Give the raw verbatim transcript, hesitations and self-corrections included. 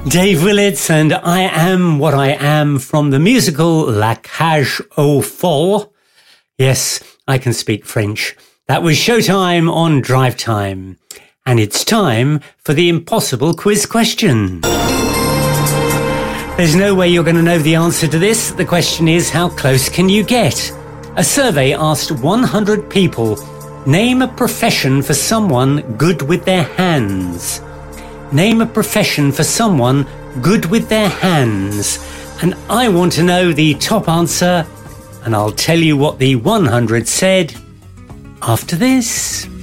Dave Willits and I Am What I Am from the musical La Cage aux Folles. Yes, I can speak French. That was Showtime on Drive Time. And it's time for the impossible quiz question. There's no way you're going to know the answer to this. The question is, how close can you get? A survey asked one hundred people, name a profession for someone good with their hands. Name a profession for someone good with their hands. And I want to know the top answer, and I'll tell you what the one hundred said after this.